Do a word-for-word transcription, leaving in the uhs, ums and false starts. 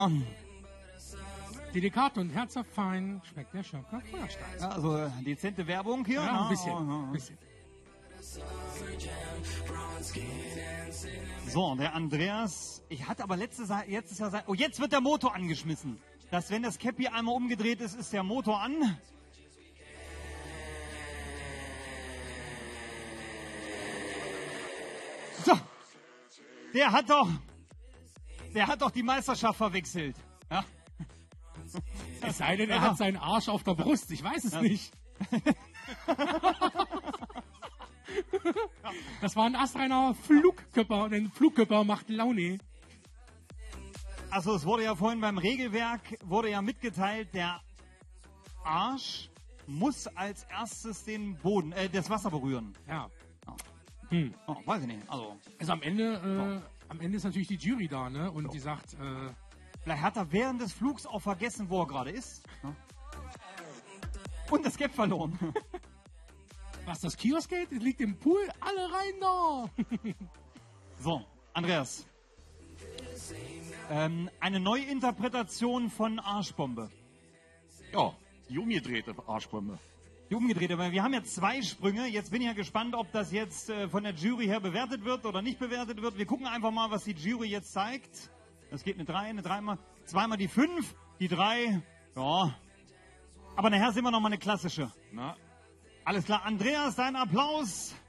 Um. Delikat und herzhaft fein schmeckt der Schöpfer Feuerstein. Ja, also dezente Werbung hier. Ja, ne? ein bisschen. Oh, oh. Ein bisschen. So, der Andreas, ich hatte aber letztes Jahr, letztes Jahr, sein- oh, jetzt wird der Motor angeschmissen. Dass wenn das Käppi einmal umgedreht ist, ist der Motor an. So, der hat doch, der hat doch die Meisterschaft verwechselt. Ja. Es sei denn, er Ja. hat seinen Arsch auf der Brust. Ich weiß es Ja. nicht. Das war ein astreiner Flugkörper. Denn Flugkörper macht Laune. Also es wurde ja vorhin beim Regelwerk, wurde ja mitgeteilt, der Arsch muss als erstes den Boden, äh, das Wasser berühren. Ja. Ja. Hm. Oh, weiß ich nicht, also Also am Ende, äh, am Ende ist natürlich die Jury da, ne? Und die sagt, äh, vielleicht hat er während des Flugs auch vergessen, wo er gerade ist. Ne? Und das Gap verloren. was das Kioskgeld? Es liegt im Pool, alle rein da. So, Andreas. Ähm, eine Neuinterpretation von Arschbombe. Ja, die umgedrehte Arschbombe. Die umgedrehte, weil wir haben ja zwei Sprünge. Jetzt bin ich ja gespannt, ob das jetzt äh, von der Jury her bewertet wird oder nicht bewertet wird. Wir gucken einfach mal, was die Jury jetzt zeigt. Das geht eine drei, eine dreimal, zweimal die fünf, die drei, ja. Aber nachher sehen wir noch mal eine klassische. Na, Alles klar, Andreas, dein Applaus.